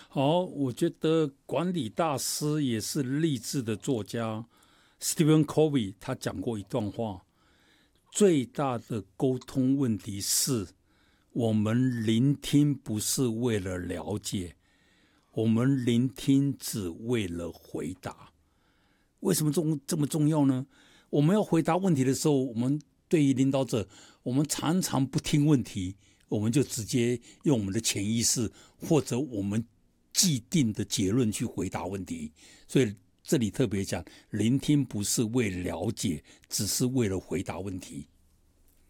好，我觉得管理大师也是励志的作家 Stephen Covey，他讲过一段话：最大的沟通问题是，我们聆听不是为了了解，我们聆听只为了回答。为什么这么重要呢？我们要回答问题的时候，我们对于领导者，我们常常不听问题，我们就直接用我们的潜意识或者我们既定的结论去回答问题。所以这里特别讲，聆听不是为了解，只是为了回答问题。